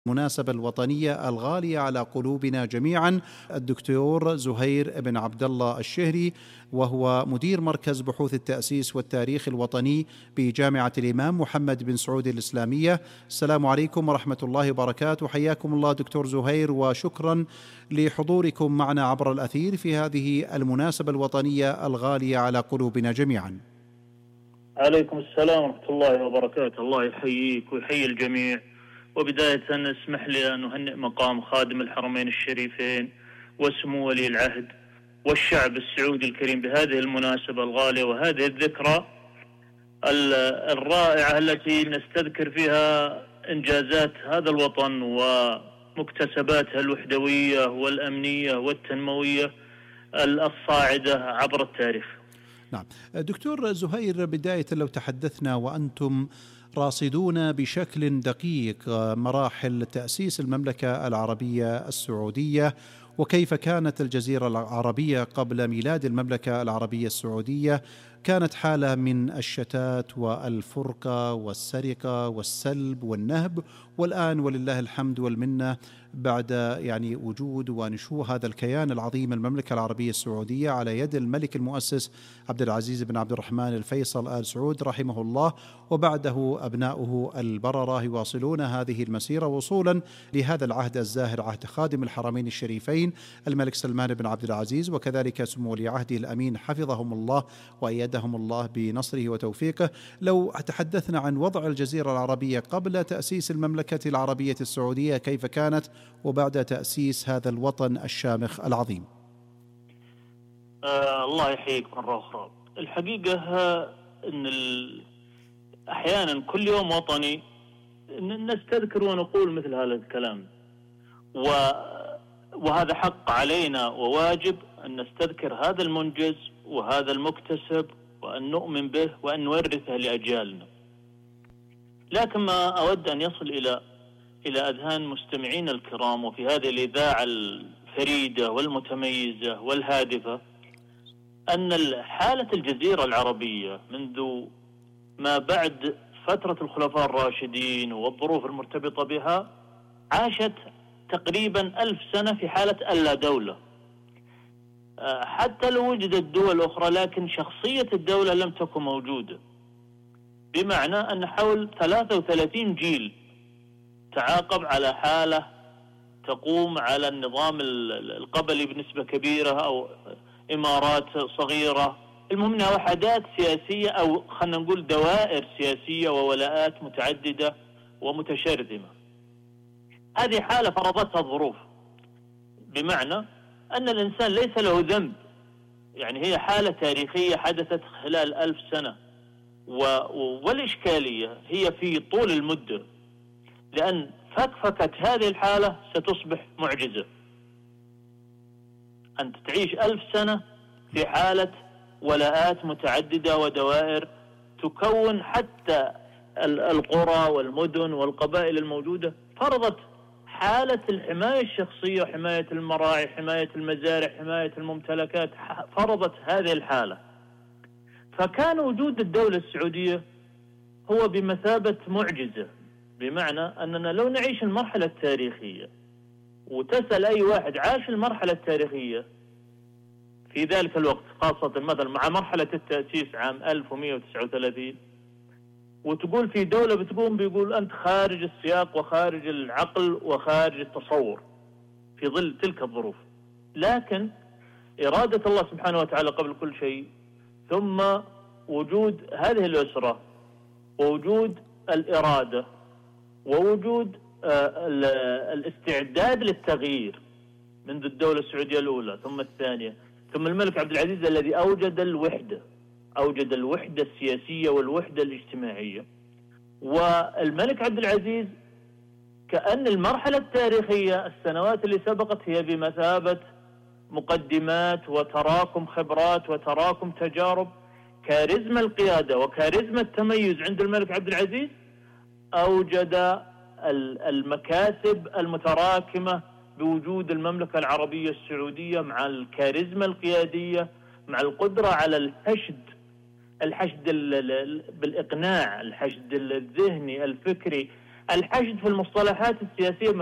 المناسبة الوطنية الغالية على قلوبنا جميعا، الدكتور زهير بن عبد الله الشهري، وهو مدير مركز بحوث التأسيس والتاريخ الوطني بجامعة الإمام محمد بن سعود الإسلامية. السلام عليكم ورحمة الله وبركاته. حياكم الله دكتور زهير، وشكرا لحضوركم معنا عبر الأثير في هذه المناسبة الوطنية الغالية على قلوبنا جميعا. عليكم السلام ورحمة الله وبركاته. الله يحييك ويحيي الجميع. وبداية اسمح لي أن أهنئ مقام خادم الحرمين الشريفين وسمو ولي العهد والشعب السعودي الكريم بهذه المناسبة الغالية وهذه الذكرى الرائعة التي نستذكر فيها إنجازات هذا الوطن ومكتسباتها الوحدوية والأمنية والتنموية الصاعدة عبر التاريخ. نعم دكتور زهير، بداية لو تحدثنا وأنتم راصدون بشكل دقيق مراحل تأسيس المملكة العربية السعودية، وكيف كانت الجزيرة العربية قبل ميلاد المملكة العربية السعودية، كانت حالة من الشتات والفرقة والسرقة والسلب والنهب، والآن ولله الحمد والمنة بعد وجود ونشوء هذا الكيان العظيم المملكة العربية السعودية على يد الملك المؤسس عبد العزيز بن عبد الرحمن الفيصل آل سعود رحمه الله، وبعده أبناؤه البررة يواصلون هذه المسيرة وصولا لهذا العهد الزاهر، عهد خادم الحرمين الشريفين الملك سلمان بن عبد العزيز، وكذلك سمو ولي عهده الأمين حفظهم الله وأيدهم الله بنصره وتوفيقه. لو تحدثنا عن وضع الجزيرة العربية قبل تأسيس المملكة العربية السعودية كيف كانت، وبعد تأسيس هذا الوطن الشامخ العظيم. الله يحييك مرة أخرى. الحقيقة أن أحيانا كل يوم وطني نستذكر ونقول مثل هذا الكلام، وهذا حق علينا وواجب أن نستذكر هذا المنجز وهذا المكتسب وأن نؤمن به وأن نورثه لأجيالنا. لكن ما أود أن يصل إلى أذهان مستمعينا الكرام وفي هذه الإذاعة الفريدة والمتميزة والهادفة أن حالة الجزيرة العربية منذ ما بعد فترة الخلفاء الراشدين والظروف المرتبطة بها عاشت تقريبا 1000 سنة في حالة ألا دولة، حتى لو وجدت دول أخرى لكن شخصية الدولة لم تكن موجودة، بمعنى أن حول 33 جيل تعاقب على حالة تقوم على النظام القبلي بنسبة كبيرة أو إمارات صغيرة، المهم أنها وحدات سياسية أو خلينا نقول دوائر سياسية وولاءات متعددة ومتشرذمة. هذه حالة فرضتها الظروف، بمعنى أن الإنسان ليس له ذنب، هي حالة تاريخية حدثت خلال 1000 سنة، والإشكالية هي في طول المدة، لأن فكفكة هذه الحالة ستصبح معجزة. أنت تعيش 1000 سنة في حالة ولاءات متعددة ودوائر تكون حتى القرى والمدن والقبائل الموجودة، فرضت حالة الحماية الشخصية وحماية المراعي، حماية المزارع، حماية الممتلكات، فرضت هذه الحالة. فكان وجود الدولة السعودية هو بمثابة معجزة، بمعنى أننا لو نعيش المرحلة التاريخية وتسأل أي واحد عاش المرحلة التاريخية في ذلك الوقت، خاصة مثلا مع مرحلة التأسيس عام 1139، وتقول في دولة بتقوم بيقول أنت خارج السياق وخارج العقل وخارج التصور في ظل تلك الظروف. لكن إرادة الله سبحانه وتعالى قبل كل شيء، ثم وجود هذه الأسرة ووجود الإرادة ووجود الاستعداد للتغيير منذ الدولة السعودية الأولى ثم الثانية ثم الملك عبد العزيز الذي أوجد الوحدة السياسية والوحدة الاجتماعية. والملك عبد العزيز كأن المرحلة التاريخية السنوات اللي سبقت هي بمثابة مقدمات وتراكم خبرات وتراكم تجارب. كاريزما القيادة وكاريزما التميز عند الملك عبد العزيز أوجد المكاسب المتراكمة بوجود المملكة العربية السعودية، مع الكاريزما القيادية، مع القدرة على الحشد بالإقناع، الحشد الذهني الفكري، الحشد في المصطلحات السياسية